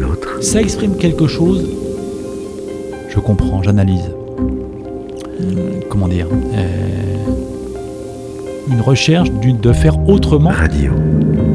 l'autre. Ça exprime quelque chose. Je comprends, j'analyse. Comment dire une recherche de faire autrement. Radio.